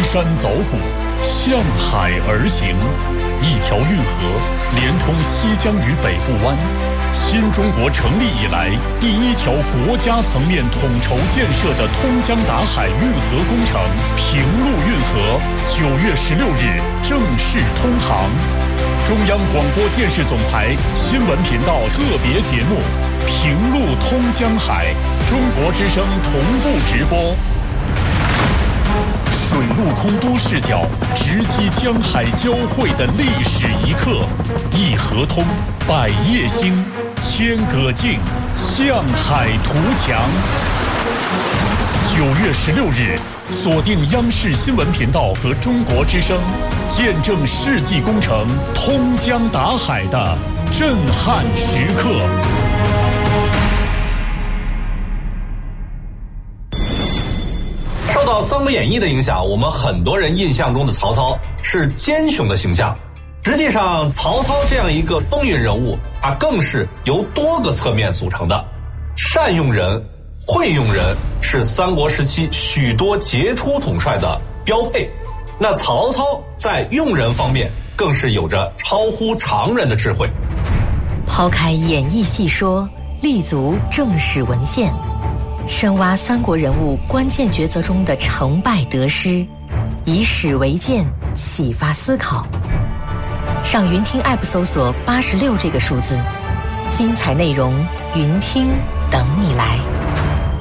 山凿谷，向海而行。一条运河连通西江与北部湾，新中国成立以来第一条国家层面统筹建设的通江达海运河工程平陆运河9月16日正式通航。中央广播电视总台新闻频道特别节目《平陆通江海》，中国之声同步直播。水陆空都视角直击江海交汇的历史一刻，一河通，百业兴，千舸竞，向海图强。9月16日，锁定央视新闻频道和中国之声，见证世纪工程通江达海的震撼时刻。 受到《三国演义》的影响，我们很多人印象中的曹操是奸雄的形象。实际上，曹操这样一个风云人物，他更是由多个侧面组成的。善用人、会用人是三国时期许多杰出统帅的标配。那曹操在用人方面更是有着超乎常人的智慧。 抛开演义细说，立足正史文献，深挖三国人物关键抉择中的成败得失，以史为鉴，启发思考。上云听 App 搜索86这个数字，精彩内容云听等你来。